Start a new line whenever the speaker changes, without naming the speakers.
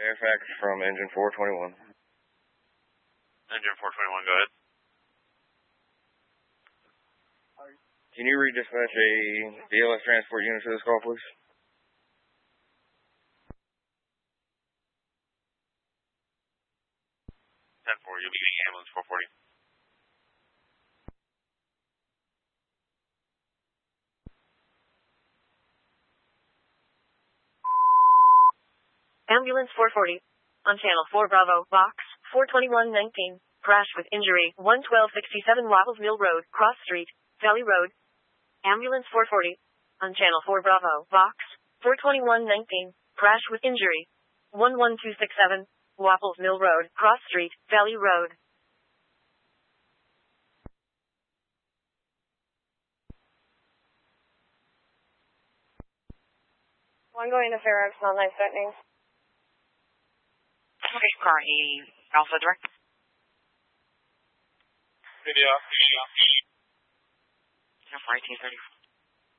Fairfax from engine 421.
Engine 421, go ahead.
Can you redispatch a BLS transport unit to this call, please?
10-4, you'll be getting ambulance 440.
Ambulance 440. On channel 4 Bravo, box 42119. Crash with injury, 11267 Waffles Mill Road, Cross Street, Valley Road. Ambulance 440. On channel 4 Bravo, box 42119. Crash with injury, 11267 Waffles Mill Road, Cross Street, Valley Road.
I'm going to Fairfax, not nice threatening.
Okay, car 80 Alpha direct.
Video.
Yeah, for 1834.